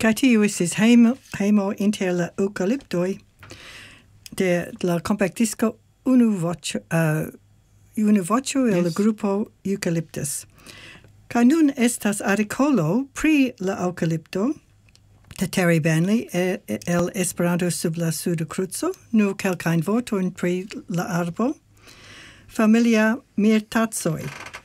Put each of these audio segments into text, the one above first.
Kai tiu estis hejmo inter la eucalyptoj de la compactisco unuvoĉo el la grupo Eucalyptus. Kai nun estas artikolo pri la eucalypto de Terry Banley el Esperanto sub la suda kruco, nur kelkajn vortojn pri la arbo. Familia Myrtacoj,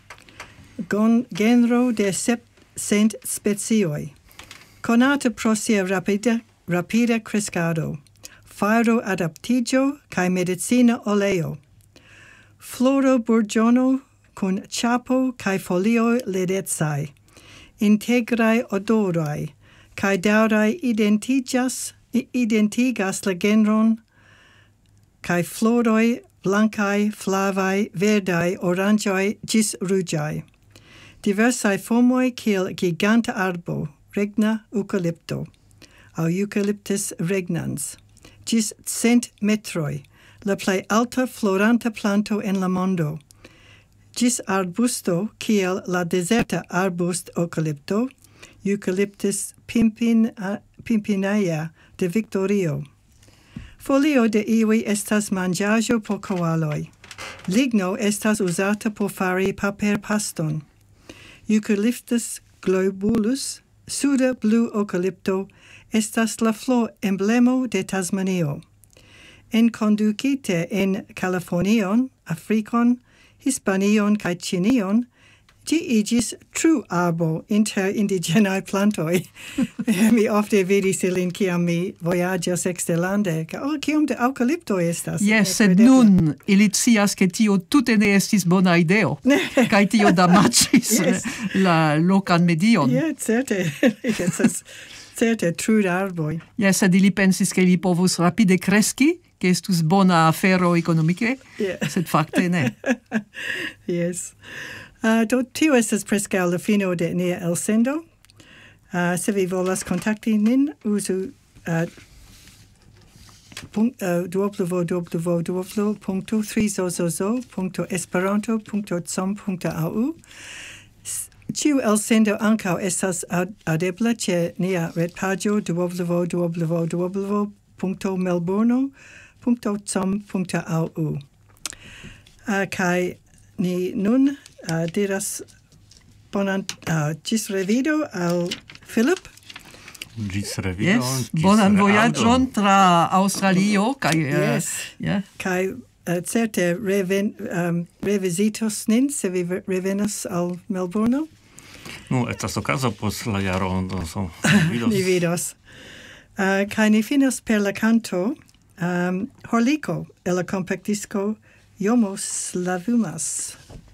genro de 700 specioj, konata pro sia rapida crescado, faro adaptiĝo kaj medicina oleo. Floro burĝono kun ĉapo kaj folioj ledecaj, integraj odoroj, kaj daŭraj identigas la genron, kaj floroj blancai, flavai, verdai, orangiai, gis rugiai. Diversai formoi kiel giganta arbo, regna eucalypto, au Eucalyptus regnans, gis 100 metroi, la plei alta floranta planto en la mondo, gis arbusto kiel la deserta arbust eucalypto, Eucalyptus pimpinea de Victorio. Folio de iui estas manĝaĵo por koaloj. Ligno estas uzata por fari paperpaston. Eucalyptus globulus, suda blue eucalypto, estas la flor emblemo de Tasmanio. Enkondukite en Californion, Afrikon, Hispanion kaj Ĉinion, ĝi iĝis tru arbo inter indiĝenaj plantoj. Mi ofte vidis ilin kiam mi vojaĝas eksterlande. Kiom da eŭkaliptoj estas? Yes, sed nun ili scias ke tio tute ne estis bona ideo. Kaj tio damaĝis la lokan medion. Certe. Estas certe tru arboj. Yes, sed ili pensis ke ili povus rapide kreski, ke estus bona afero ekonomike, sed fakte ne. Yes. Do tio estas preskaŭ la fino de nia elsendo. Se vi volas kontakti nin, uzu www.3zozozo.esperanto.com.au. Ĉiu elsendo ankaŭ estas aŭdebla ĉe nia retpaĝo www.melbourno.com.au. Kaj ni nun diras bonan ĝis revido al Philip. Ĝis revido. Yes, bonan vojaĝon tra Aŭstralio kaj kaj certe revizitos nin se vi revenas al Melbourno. Nu, estas okazo post la jaro, so ni vidos. Kaj ni finos per la canto Horliko el la compactisco Iomos Slavumas.